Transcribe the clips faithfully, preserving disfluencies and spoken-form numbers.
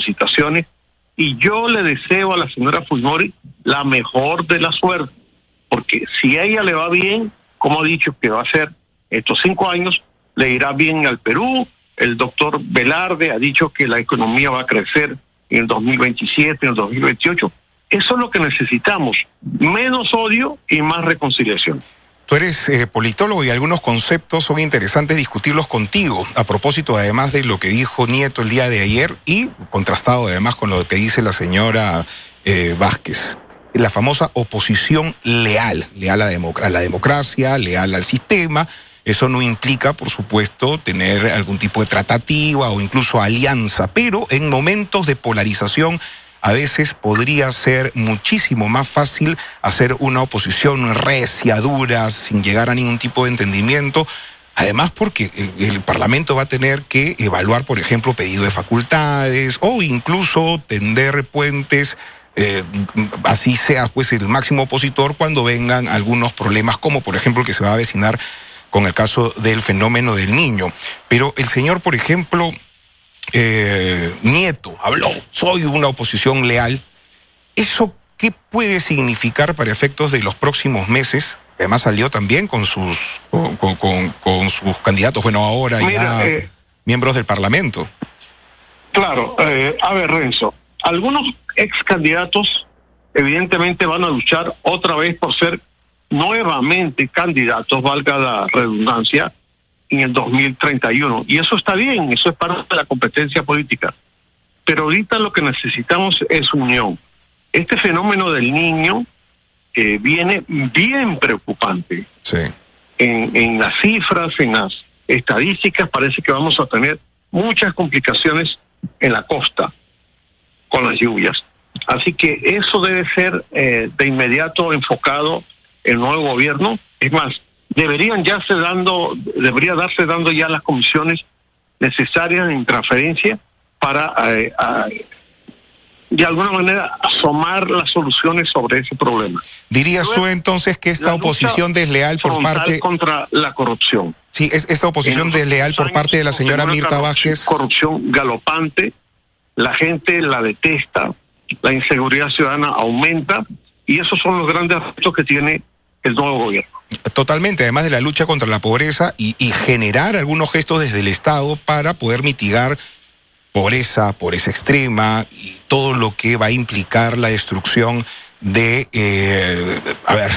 felicitaciones. Y yo le deseo a la señora Fujimori la mejor de la suerte, porque si a ella le va bien, como ha dicho que va a ser estos cinco años, le irá bien al Perú. El doctor Velarde ha dicho que la economía va a crecer en el dos mil veintisiete, en el dos mil veintiocho. Eso es lo que necesitamos, menos odio y más reconciliación. Tú eres eh, politólogo y algunos conceptos son interesantes discutirlos contigo, a propósito además de lo que dijo Nieto el día de ayer y contrastado además con lo que dice la señora eh, Vázquez. La famosa oposición leal, leal a, democ- a la democracia, leal al sistema. Eso no implica, por supuesto, tener algún tipo de tratativa o incluso alianza, pero en momentos de polarización a veces podría ser muchísimo más fácil hacer una oposición recia, dura, sin llegar a ningún tipo de entendimiento. Además, porque el, el Parlamento va a tener que evaluar, por ejemplo, pedido de facultades o incluso tender puentes, eh, así sea pues el máximo opositor cuando vengan algunos problemas, como por ejemplo el que se va a avecinar con el caso del fenómeno del Niño. Pero el señor, por ejemplo, eh, Nieto habló, soy una oposición leal. ¿Eso qué puede significar para efectos de los próximos meses? Además salió también con sus con, con, con sus candidatos, bueno, ahora Mira, ya eh, miembros del Parlamento. Claro, eh, a ver, Renzo, algunos ex candidatos evidentemente van a luchar otra vez por ser nuevamente candidatos, valga la redundancia, en el dos mil treinta y uno. Y eso está bien, eso es parte de la competencia política. Pero ahorita lo que necesitamos es unión. Este fenómeno del Niño eh, viene bien preocupante. Sí. En, en las cifras, en las estadísticas, parece que vamos a tener muchas complicaciones en la costa con las lluvias. Así que eso debe ser eh, de inmediato enfocado el nuevo gobierno. Es más, deberían ya se dando, debería darse dando ya las comisiones necesarias en transferencia para eh, a, de alguna manera asomar las soluciones sobre ese problema. ¿Dirías Luego, tú entonces que esta oposición desleal por parte contra la corrupción? Sí, es esta oposición desleal por parte de la señora Mirta Vázquez. Corrupción galopante, la gente la detesta, la inseguridad ciudadana aumenta y esos son los grandes retos que tiene el nuevo gobierno. Totalmente, además de la lucha contra la pobreza y, y generar algunos gestos desde el Estado para poder mitigar pobreza, pobreza extrema y todo lo que va a implicar la destrucción de, eh, a ver,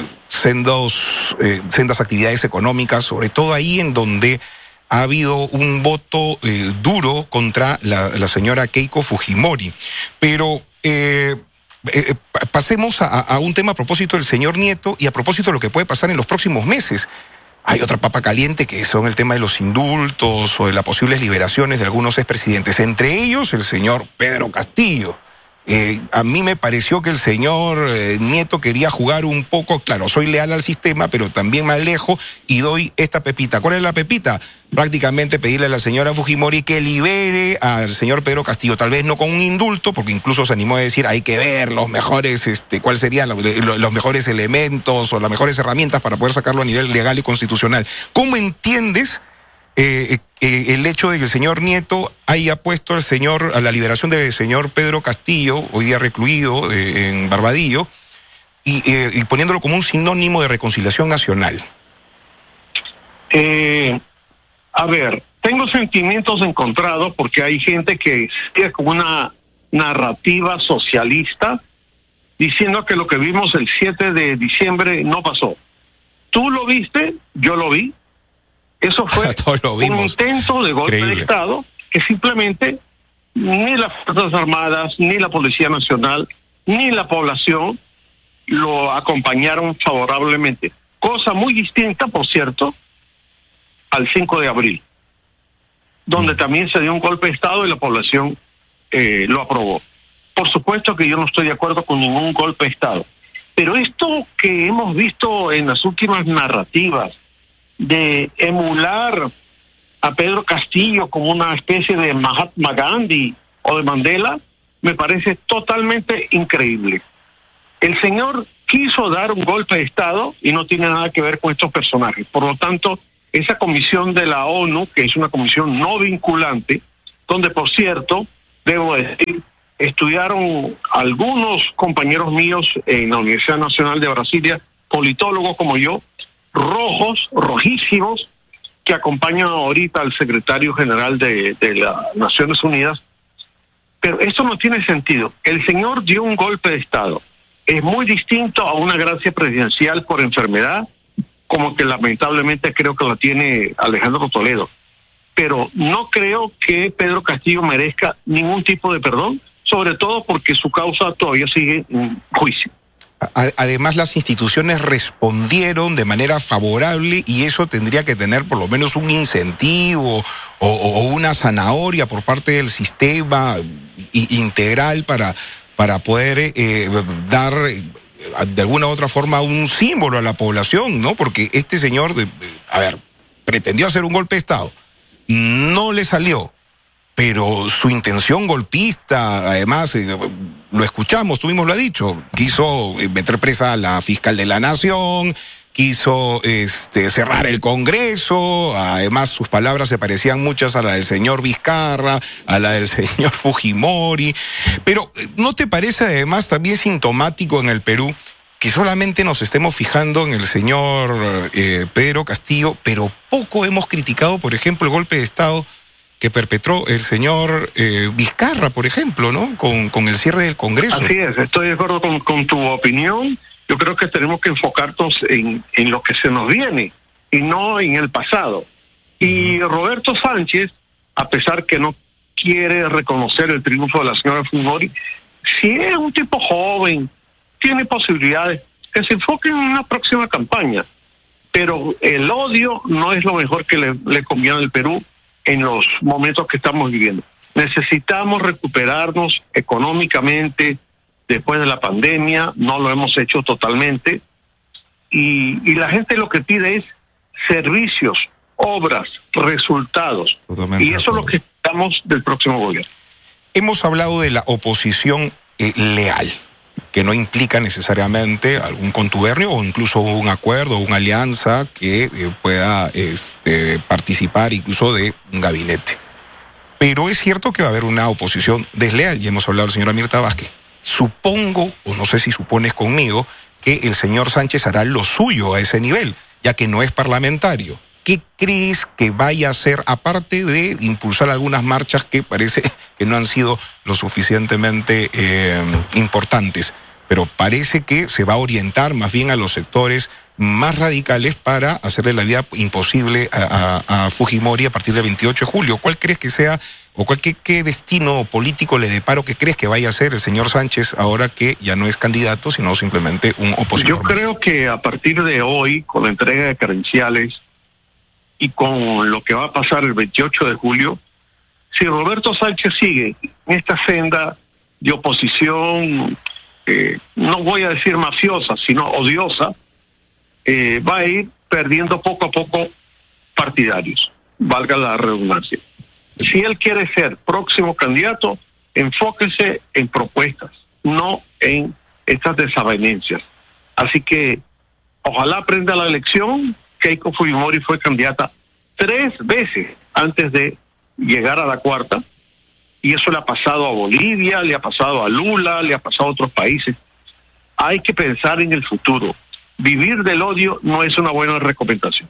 sendos, eh, sendas actividades económicas, sobre todo ahí en donde ha habido un voto eh, duro contra la, la señora Keiko Fujimori. Pero eh, eh, pasemos a, a un tema a propósito del señor Nieto y a propósito de lo que puede pasar en los próximos meses. Hay otra papa caliente que son el tema de los indultos o de las posibles liberaciones de algunos expresidentes, entre ellos el señor Pedro Castillo. Eh, a mí me pareció que el señor eh, Nieto quería jugar un poco, claro, soy leal al sistema, pero también me alejo y doy esta pepita. ¿Cuál es la pepita? Prácticamente pedirle a la señora Fujimori que libere al señor Pedro Castillo, tal vez no con un indulto, porque incluso se animó a decir hay que ver los mejores, este, cuáles serían los, los mejores elementos o las mejores herramientas para poder sacarlo a nivel legal y constitucional. ¿Cómo entiendes Eh, eh, el hecho de que el señor Nieto haya puesto al señor, a la liberación del señor Pedro Castillo, hoy día recluido eh, en Barbadillo, y, eh, y poniéndolo como un sinónimo de reconciliación nacional? Eh, a ver, tengo sentimientos encontrados porque hay gente que sigue con una narrativa socialista diciendo que lo que vimos el siete de diciembre no pasó. ¿Tú lo viste? Yo lo vi. Eso fue un intento de golpe Increíble. de Estado que simplemente ni las Fuerzas Armadas, ni la Policía Nacional, ni la población lo acompañaron favorablemente. Cosa muy distinta, por cierto, al cinco de abril, donde mm. también se dio un golpe de Estado y la población eh, lo aprobó. Por supuesto que yo no estoy de acuerdo con ningún golpe de Estado, pero esto que hemos visto en las últimas narrativas, de emular a Pedro Castillo como una especie de Mahatma Gandhi o de Mandela, me parece totalmente increíble. El señor quiso dar un golpe de Estado y no tiene nada que ver con estos personajes. Por lo tanto, esa comisión de la ONU, que es una comisión no vinculante, donde por cierto debo decir, estudiaron algunos compañeros míos en la Universidad Nacional de Brasilia, politólogos como yo, rojos, rojísimos, que acompañan ahorita al secretario general de, de las Naciones Unidas. Pero esto no tiene sentido. El señor dio un golpe de Estado. Es muy distinto a una gracia presidencial por enfermedad, como que lamentablemente creo que la tiene Alejandro Toledo. Pero no creo que Pedro Castillo merezca ningún tipo de perdón, sobre todo porque su causa todavía sigue en juicio. Además, las instituciones respondieron de manera favorable y eso tendría que tener por lo menos un incentivo o, o una zanahoria por parte del sistema integral para, para poder eh, dar de alguna u otra forma un símbolo a la población, ¿no? Porque este señor, a ver, pretendió hacer un golpe de Estado, no le salió. Pero su intención golpista, además, eh, lo escuchamos, tú mismo lo has dicho, quiso meter presa a la fiscal de la Nación, quiso este, cerrar el Congreso, además sus palabras se parecían muchas a la del señor Vizcarra, a la del señor Fujimori, pero ¿no te parece además también sintomático en el Perú que solamente nos estemos fijando en el señor eh, Pedro Castillo, pero poco hemos criticado, por ejemplo, el golpe de Estado que perpetró el señor eh, Vizcarra, por ejemplo, ¿no? Con, con el cierre del Congreso. Así es, estoy de acuerdo con, con tu opinión. Yo creo que tenemos que enfocarnos en, en lo que se nos viene y no en el pasado. Y Roberto Sánchez, a pesar que no quiere reconocer el triunfo de la señora Fujimori, si es un tipo joven, tiene posibilidades, que se enfoque en una próxima campaña. Pero el odio no es lo mejor que le, le conviene al Perú en los momentos que estamos viviendo. Necesitamos recuperarnos económicamente después de la pandemia, no lo hemos hecho totalmente, y, y la gente lo que pide es servicios, obras, resultados. Totalmente y eso es lo que esperamos del próximo gobierno. Hemos hablado de la oposición eh, leal, que no implica necesariamente algún contubernio o incluso un acuerdo, una alianza que eh, pueda este, participar incluso de un gabinete. Pero es cierto que va a haber una oposición desleal, y hemos hablado del señor Mirta Vázquez. Supongo, o no sé si supones conmigo, que el señor Sánchez hará lo suyo a ese nivel, ya que no es parlamentario. ¿Qué crees que vaya a hacer, aparte de impulsar algunas marchas que parece que no han sido lo suficientemente eh, importantes? Pero parece que se va a orientar más bien a los sectores más radicales para hacerle la vida imposible a, a, a Fujimori a partir del veintiocho de julio. ¿Cuál crees que sea, o cuál, qué, qué destino político le deparo, qué crees que vaya a hacer el señor Sánchez ahora que ya no es candidato, sino simplemente un opositor? Yo creo más. que a partir de hoy, con la entrega de credenciales y con lo que va a pasar el veintiocho de julio, si Roberto Sánchez sigue en esta senda de oposición, eh, no voy a decir mafiosa, sino odiosa, eh, va a ir perdiendo poco a poco partidarios, valga la redundancia. Si él quiere ser próximo candidato, enfóquese en propuestas, no en estas desavenencias. Así que ojalá aprenda la lección. Keiko Fujimori fue candidata tres veces antes de llegar a la cuarta, y eso le ha pasado a Bolivia, le ha pasado a Lula, le ha pasado a otros países. Hay que pensar en el futuro. Vivir del odio no es una buena recomendación.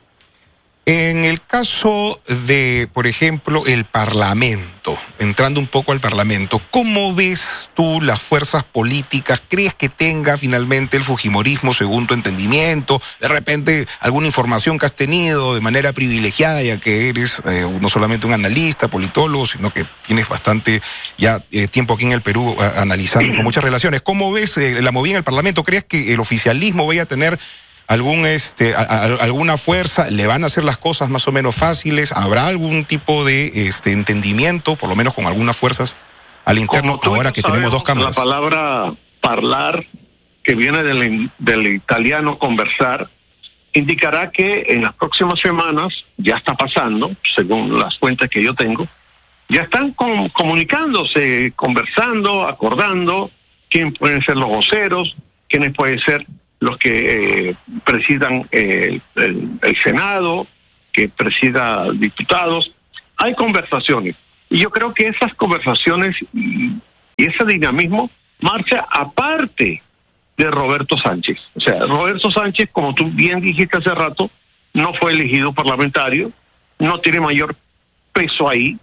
En el caso de, por ejemplo, el Parlamento, entrando un poco al Parlamento, ¿cómo ves tú las fuerzas políticas? ¿Crees que tenga finalmente el fujimorismo, según tu entendimiento? De repente, alguna información que has tenido de manera privilegiada, ya que eres eh, no solamente un analista, politólogo, sino que tienes bastante ya eh, tiempo aquí en el Perú a, analizando con muchas relaciones. ¿Cómo ves eh, la movida en el Parlamento? ¿Crees que el oficialismo vaya a tener algún este a, a, alguna fuerza? ¿Le van a hacer las cosas más o menos fáciles? ¿Habrá algún tipo de este entendimiento, por lo menos con algunas fuerzas al interno, ahora que tenemos dos cámaras? La palabra parlar, que viene del, del italiano conversar, indicará que en las próximas semanas, ya está pasando, según las cuentas que yo tengo, ya están com- comunicándose, conversando, acordando quién pueden ser los voceros, quiénes pueden ser los que eh, presidan eh, el, el Senado, que presida diputados. Hay conversaciones. Y yo creo que esas conversaciones y, y ese dinamismo marcha aparte de Roberto Sánchez. O sea, Roberto Sánchez, como tú bien dijiste hace rato, no fue elegido parlamentario, no tiene mayor peso ahí,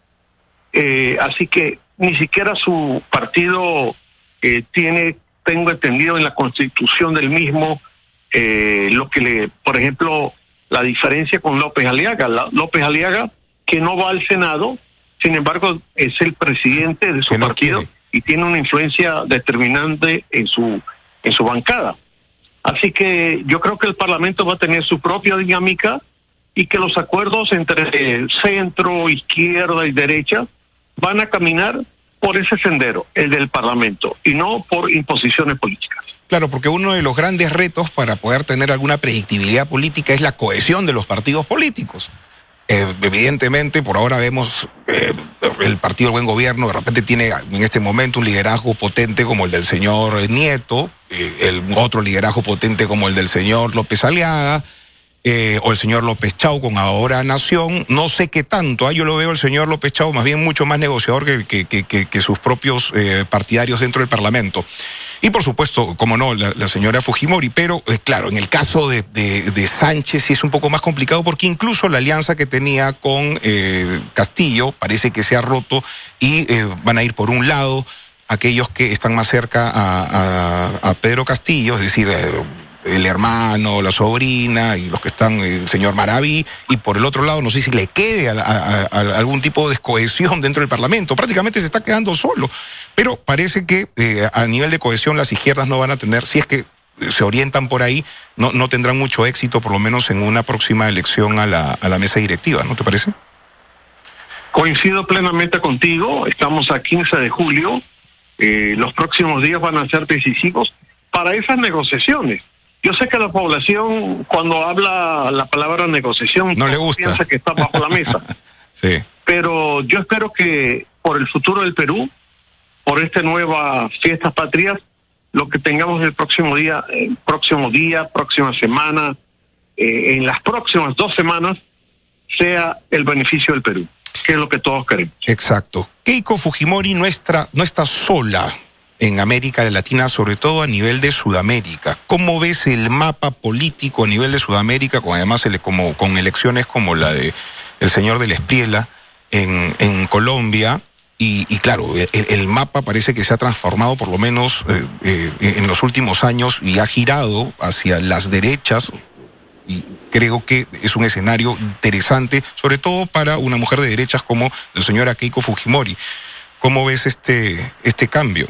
eh, así que ni siquiera su partido eh, tiene, tengo entendido en la constitución del mismo, eh, lo que le, por ejemplo, la diferencia con López Aliaga. La, López Aliaga, que no va al Senado, sin embargo, es el presidente de su no partido quiere. Y tiene una influencia determinante en su, en su bancada. Así que yo creo que el Parlamento va a tener su propia dinámica y que los acuerdos entre centro, izquierda y derecha van a caminar por ese sendero, el del Parlamento, y no por imposiciones políticas. Claro, porque uno de los grandes retos para poder tener alguna predictibilidad política es la cohesión de los partidos políticos. Eh, evidentemente, por ahora vemos eh, el Partido del Buen Gobierno de repente tiene en este momento un liderazgo potente como el del señor Nieto, eh, el otro liderazgo potente como el del señor López Aliaga, eh, o el señor López Chau con Ahora Nación. No sé qué tanto, ¿eh? Yo lo veo el señor López Chau más bien mucho más negociador que, que, que, que, que sus propios eh, partidarios dentro del Parlamento. Y por supuesto, como no, la, la señora Fujimori, pero eh, claro, en el caso de, de, de Sánchez sí es un poco más complicado porque incluso la alianza que tenía con eh, Castillo parece que se ha roto y eh, van a ir por un lado aquellos que están más cerca a, a, a Pedro Castillo, es decir, eh, el hermano, la sobrina y los que están, el señor Maraví, y por el otro lado no sé si le quede a, a, a algún tipo de descohesión dentro del Parlamento. Prácticamente se está quedando solo, pero parece que eh, a nivel de cohesión las izquierdas no van a tener, si es que se orientan por ahí, no, no tendrán mucho éxito, por lo menos en una próxima elección a la, a la mesa directiva, ¿no te parece? Coincido plenamente contigo, estamos a quince de julio, eh, los próximos días van a ser decisivos para esas negociaciones. Yo sé que la población, cuando habla la palabra negociación, no le gusta, piensa que está bajo la mesa. Sí. Pero yo espero que por el futuro del Perú, por esta nueva Fiestas Patrias, lo que tengamos el próximo día, el próximo día, próxima semana, eh, en las próximas dos semanas, sea el beneficio del Perú, que es lo que todos queremos. Exacto. Keiko Fujimori no está, no está sola en América Latina, sobre todo a nivel de Sudamérica. ¿Cómo ves el mapa político a nivel de Sudamérica, con además ele, como, con elecciones como la de el señor del Espriella en, en Colombia? Y, y claro, el, el mapa parece que se ha transformado por lo menos eh, eh, en los últimos años y ha girado hacia las derechas, y creo que es un escenario interesante, sobre todo para una mujer de derechas como la señora Keiko Fujimori. ¿Cómo ves este, este cambio?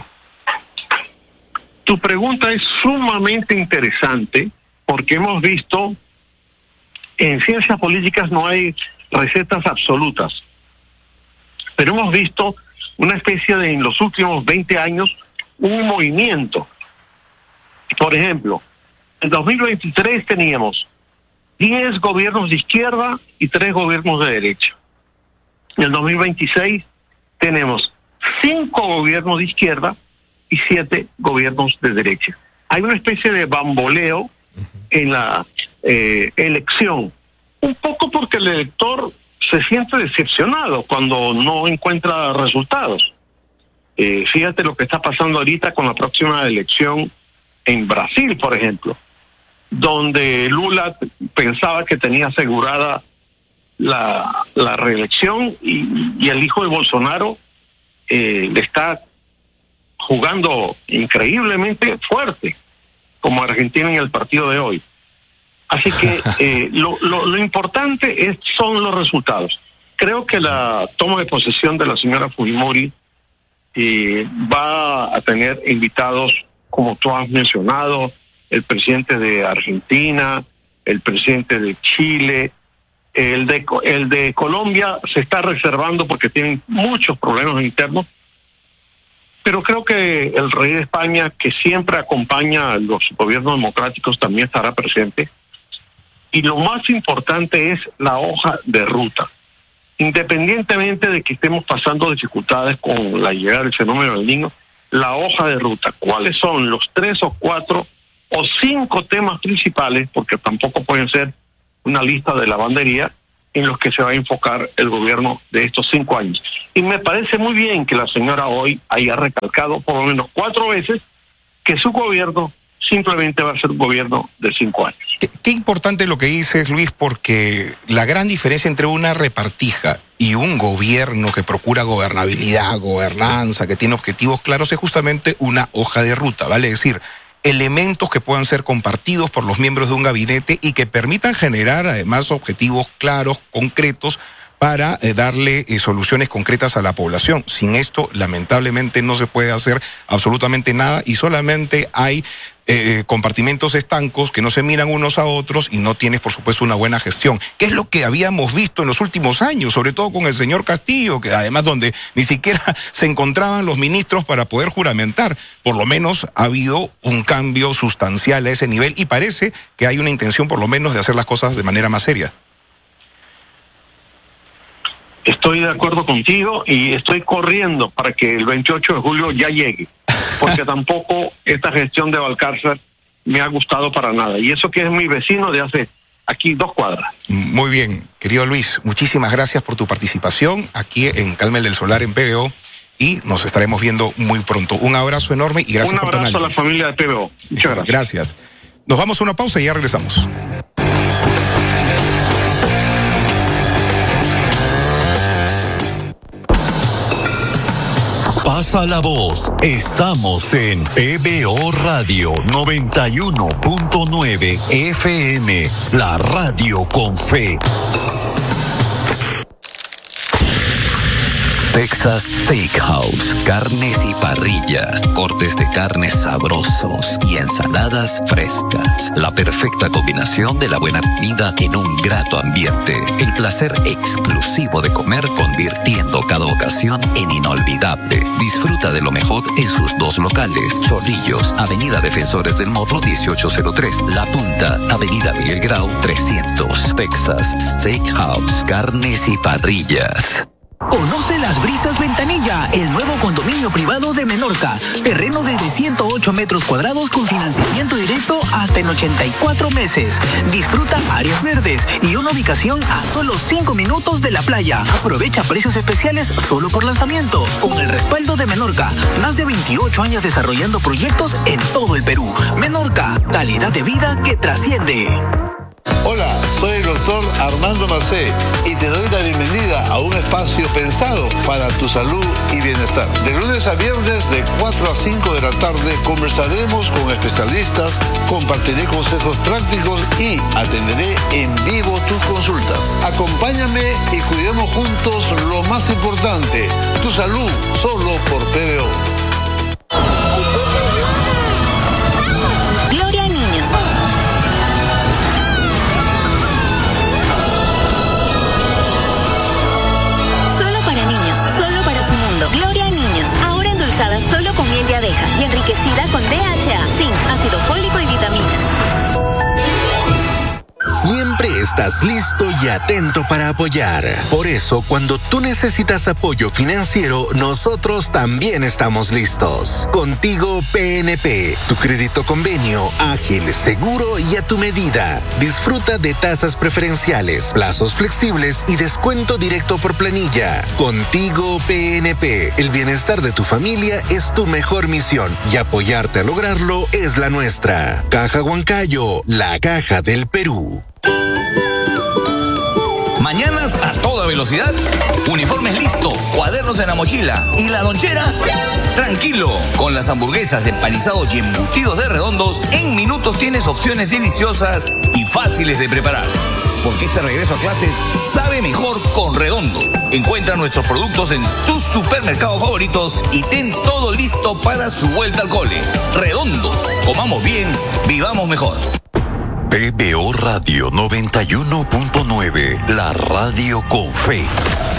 Tu pregunta es sumamente interesante porque hemos visto, en ciencias políticas no hay recetas absolutas, pero hemos visto una especie de, en los últimos veinte años, un movimiento. Por ejemplo, en dos mil veintitrés teníamos diez gobiernos de izquierda y tres gobiernos de derecha. En el dos mil veintiséis tenemos cinco gobiernos de izquierda y siete gobiernos de derecha. Hay una especie de bamboleo en la eh, elección, un poco porque el elector se siente decepcionado cuando no encuentra resultados. Eh, fíjate lo que está pasando ahorita con la próxima elección en Brasil, por ejemplo, donde Lula pensaba que tenía asegurada la, la reelección y, y el hijo de Bolsonaro eh, le está jugando increíblemente fuerte, como Argentina en el partido de hoy. Así que eh, lo, lo, lo importante es, son los resultados. Creo que la toma de posesión de la señora Fujimori eh, va a tener invitados, como tú has mencionado, el presidente de Argentina, el presidente de Chile, el de, el de Colombia se está reservando porque tienen muchos problemas internos, pero creo que el rey de España, que siempre acompaña a los gobiernos democráticos, también estará presente. Y lo más importante es la hoja de ruta. Independientemente de que estemos pasando dificultades con la llegada del fenómeno del Niño, la hoja de ruta, ¿cuáles son los tres o cuatro o cinco temas principales? Porque tampoco pueden ser una lista de lavandería en los que se va a enfocar el gobierno de estos cinco años. Y me parece muy bien que la señora hoy haya recalcado por lo menos cuatro veces que su gobierno simplemente va a ser un gobierno de cinco años. Qué, qué importante lo que dices, Luis, porque la gran diferencia entre una repartija y un gobierno que procura gobernabilidad, gobernanza, que tiene objetivos claros, es justamente una hoja de ruta, vale decir, elementos que puedan ser compartidos por los miembros de un gabinete y que permitan generar además objetivos claros, concretos, para eh, darle eh, soluciones concretas a la población. Sin esto, lamentablemente, no se puede hacer absolutamente nada y solamente hay eh, compartimentos estancos que no se miran unos a otros y no tienes, por supuesto, una buena gestión. ¿Qué es lo que habíamos visto en los últimos años, sobre todo con el señor Castillo, que además donde ni siquiera se encontraban los ministros para poder juramentar? Por lo menos ha habido un cambio sustancial a ese nivel y parece que hay una intención, por lo menos, de hacer las cosas de manera más seria. Estoy de acuerdo contigo y estoy corriendo para que el veintiocho de julio ya llegue, porque tampoco esta gestión de Valcárcel me ha gustado para nada. Y eso que es mi vecino de hace aquí dos cuadras. Muy bien, querido Luis, muchísimas gracias por tu participación aquí en Calmel del Solar en P B O y nos estaremos viendo muy pronto. Un abrazo enorme y gracias por tu análisis. Un abrazo a la familia de P B O. Muchas gracias. Gracias. Nos vamos a una pausa y ya regresamos. Pasa la voz. Estamos en P B O Radio noventa y uno punto nueve F M, la radio con fe. Texas Steakhouse, carnes y parrillas, cortes de carnes sabrosos y ensaladas frescas. La perfecta combinación de la buena comida en un grato ambiente. El placer exclusivo de comer convirtiendo cada ocasión en inolvidable. Disfruta de lo mejor en sus dos locales. Chorrillos, Avenida Defensores del Morro dieciocho cero tres. La Punta, Avenida Miguel Grau trescientos. Texas Steakhouse, carnes y parrillas. Conoce Las Brisas Ventanilla, el nuevo condominio privado de Menorca. Terreno desde ciento ocho metros cuadrados con financiamiento directo hasta en ochenta y cuatro meses. Disfruta áreas verdes y una ubicación a solo cinco minutos de la playa. Aprovecha precios especiales solo por lanzamiento. Con el respaldo de Menorca, más de veintiocho años desarrollando proyectos en todo el Perú. Menorca, calidad de vida que trasciende. Hola, soy el doctor Armando Macé y te doy la bienvenida a un espacio pensado para tu salud y bienestar. De lunes a viernes de cuatro a cinco de la tarde conversaremos con especialistas, compartiré consejos prácticos y atenderé en vivo tus consultas. Acompáñame y cuidemos juntos lo más importante, tu salud, solo por P B O. Gloria a niños. Gloria a niños, ahora endulzada solo con miel de abeja y enriquecida con D H A, zinc, ácido fólico y vitaminas. Siempre estás listo y atento para apoyar. Por eso, cuando tú necesitas apoyo financiero, nosotros también estamos listos. Contigo P N P, tu crédito convenio, ágil, seguro y a tu medida. Disfruta de tasas preferenciales, plazos flexibles y descuento directo por planilla. Contigo P N P, el bienestar de tu familia es tu mejor misión y apoyarte a lograrlo es la nuestra. Caja Huancayo, la caja del Perú. Mañanas a toda velocidad, uniformes listos, cuadernos en la mochila y la lonchera. Tranquilo, con las hamburguesas, empanizados y embutidos de Redondos, en minutos tienes opciones deliciosas y fáciles de preparar. Porque este regreso a clases sabe mejor con Redondos. Encuentra nuestros productos en tus supermercados favoritos y ten todo listo para su vuelta al cole. Redondos, comamos bien, vivamos mejor. P B O Radio noventa y uno punto nueve, la radio con fe.